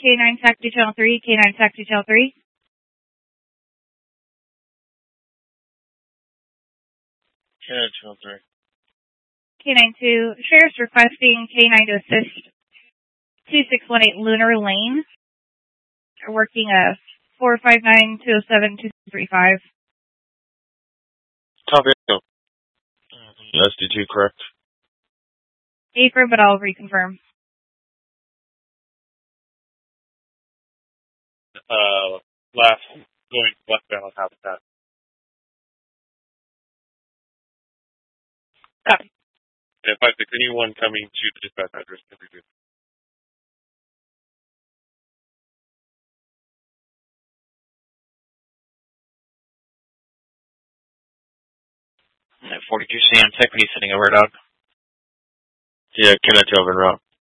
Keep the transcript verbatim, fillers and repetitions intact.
K nine Taxi Channel three, K nine Taxi Channel three. K nine Channel three. K nine two, Sheriff's requesting K nine to assist two six one eight Lunar Lane. They're working a four five nine two oh seven two three five. Copy. S D two, correct? Affirm, but I'll reconfirm. Uh, last, going westbound on Habitat. Copy. Yeah, five six, anyone coming to the dispatch address, every good. forty-two Sam, Tech, what are you sending over, dog? Yeah, K nine twelve en route.